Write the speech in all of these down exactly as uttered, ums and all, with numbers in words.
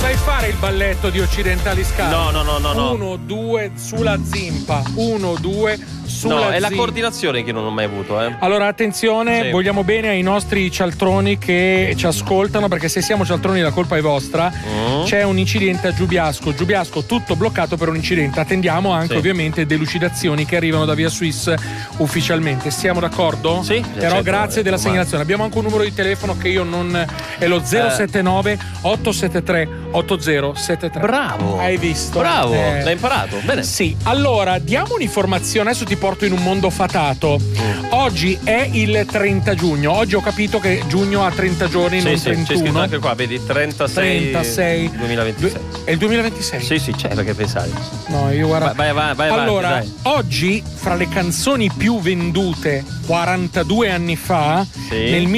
sai fare il balletto di Occidentali Scali? No, no, no, no, no. Uno, due, sulla zimpa. Uno, due, sulla No, è la zimpa. coordinazione che non ho mai avuto, eh. Allora, attenzione, Sì. vogliamo bene ai nostri cialtroni che ci ascoltano, perché se siamo cialtroni la colpa è vostra. Mm. C'è un incidente a Giubiasco. Giubiasco tutto bloccato per un incidente. Attendiamo anche Sì. ovviamente delucidazioni che arrivano da Via Swiss ufficialmente. Siamo d'accordo? Sì. Però Certo, grazie eh, della ormai. segnalazione. Abbiamo anche un numero di telefono che io non. È lo zero sette nove otto sette tre otto zero sette tre. Bravo. Hai visto? Bravo, Eh, l'hai imparato. Bene. Sì, allora diamo un'informazione, adesso ti porto in un mondo fatato. Mm. Oggi è il trenta giugno, oggi ho capito che giugno ha trenta giorni, Sì, non sì, c'è scritto trentuno. anche qua, vedi, trentasei, trentasei duemilaventisei. È il duemilaventisei? Sì, sì, c'è, perché pensavi. No, io guarda. Vai, vai, vai, vai allora, avanti, oggi, fra le canzoni più vendute quarantadue anni fa, Sì. nel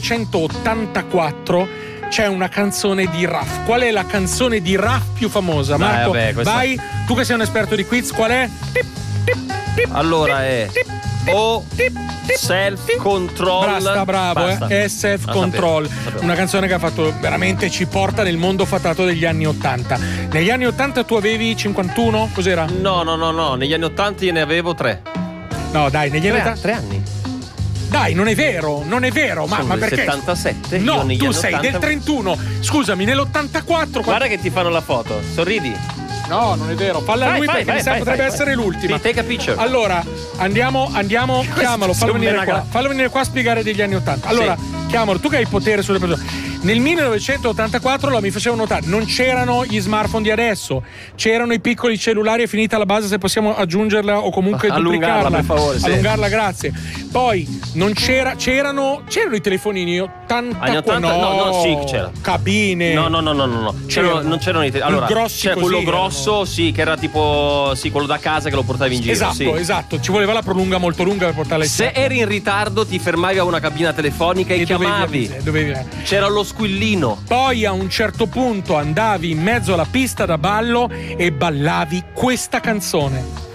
millenovecentottantaquattro, c'è una canzone di Raf. Qual è la canzone di Raf più famosa? Dai, Marco, vabbè, questa- vai, tu che sei un esperto di quiz, qual è? Tip, tip, tip, Allora è tip, tip, o tip, tip, Self tip. Control. Basta, bravo, Basta. eh? È Self Lo Control. sapevo, lo sapevo. Una canzone che ha fatto veramente, ci porta nel mondo fatato degli anni ottanta. Negli anni ottanta tu avevi cinquantuno? Cos'era? No, no, no, no, negli anni ottanta io ne avevo tre. No, dai, negli anni Tre, ottanta. tre anni. Dai, non è vero, non è vero, ma, Sono ma del perché? settantasette, io No, negli tu anni sei ottanta. del trentuno. Scusami, nell'ottantaquattro. Guarda che ti fanno la foto, sorridi. No, non è vero. Falla a Vai, lui vai, perché vai, mi sa vai, potrebbe vai, essere vai. l'ultima. Sì, take a picture. Allora, andiamo, andiamo, chiamalo, fallo sei un venire qua. menagra- Fallo venire qua a spiegare degli anni ottanta. Allora, Sì. chiamalo, tu che hai potere sulle persone. Nel millenovecentottantaquattro lo mi facevano notare, non c'erano gli smartphone di adesso, c'erano i piccoli cellulari, è finita la base, se possiamo aggiungerla o comunque Allungarla, duplicarla. per favore, sì. Allungarla, grazie. Poi non c'era, c'erano, c'erano i telefonini ottanta, Anni ottanta? No, no, sì, c'era. Cabine. No, no, no, no, no, no. C'erano, C'erano. non c'erano i te- allora, Grossi c'era così quello erano. grosso, sì, che era tipo sì, quello da casa che lo portavi in giro. Esatto, sì. esatto, ci voleva la prolunga molto lunga per portarla in Se eri in ritardo ti fermavi a una cabina telefonica e, e chiamavi. dovevi, dovevi. C'era lo squillino. Poi a un certo punto andavi in mezzo alla pista da ballo e ballavi questa canzone.